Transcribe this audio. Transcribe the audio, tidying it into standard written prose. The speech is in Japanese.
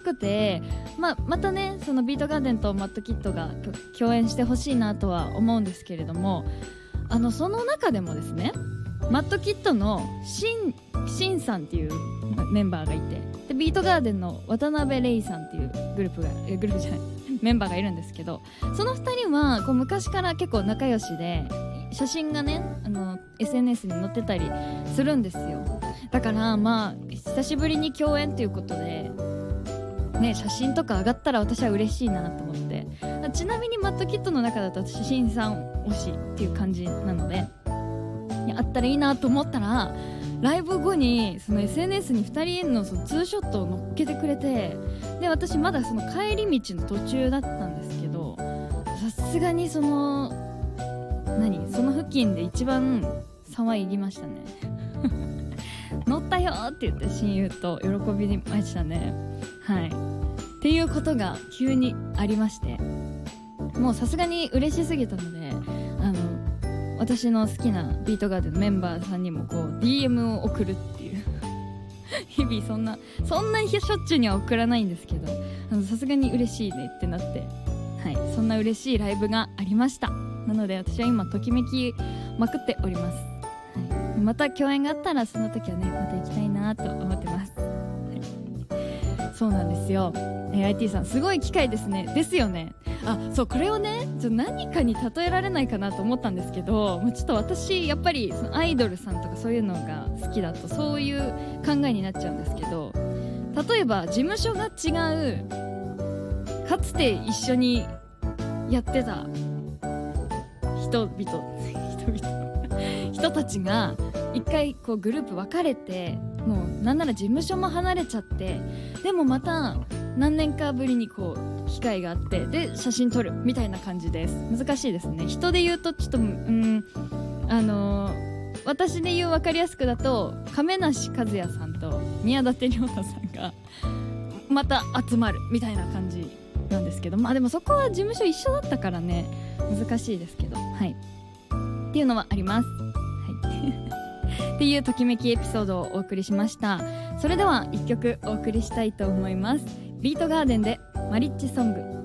くて、またねそのビートガーデンとマッドキッドが共演してほしいなとは思うんですけれども、その中でもですねマッドキッドのシンさんっていうメンバーがいて、でビートガーデンの渡辺レイさんっていうグループじゃないメンバーがいるんですけど、その2人はこう昔から結構仲良しで、写真がねSNS に載ってたりするんですよ。だから久しぶりに共演ということでね、写真とか上がったら私は嬉しいなと思って、ちなみにマッドキッドの中だと私シンさん推しっていう感じなので、あったらいいなと思ったら、ライブ後にその SNS に2人のそのツーショットを載っけてくれて、で私まだその帰り道の途中だったんですけど、さすがにその付近で一番騒ぎましたね乗ったよって言って親友と喜びましたね。はい、っていうことが急にありまして、もうさすがに嬉しすぎたので、私の好きなビートガーデンのメンバーさんにもこう DM を送るっていう日々そんなにしょっちゅうには送らないんですけど、さすがに嬉しいねってなって、はい、そんな嬉しいライブがありました。なので私は今ときめきまくっております。はい、また共演があったらその時はねまた行きたいなと思ってます。はい、そうなんですよ。IT さんすごい機会ですね。ですよね。そうこれをね何かに例えられないかなと思ったんですけど、ちょっと私やっぱりそのアイドルさんとかそういうのが好きだとそういう考えになっちゃうんですけど、例えば事務所が違うかつて一緒にやってた人たちが一回こうグループ分かれて、もうなんなら事務所も離れちゃって、でもまた何年かぶりにこう機会があってで写真撮るみたいな感じです。難しいですね。人で言うとちょっと私で言う分かりやすくだと亀梨和也さんと宮舘涼太さんがまた集まるみたいな感じなんですけど、でもそこは事務所一緒だったからね難しいですけど、はいっていうのはあります。はいっていうときめきエピソードをお送りしました。それでは1曲お送りしたいと思います。ビートガーデンでマリッジソング。